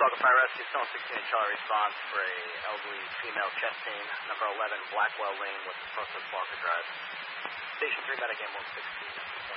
Chicago Fire Rescue, Stone 16 Charlie response for a elderly female chest pain, number 11 Blackwell Lane with the Process Walker Drive. Station 3 medic ambulance 16.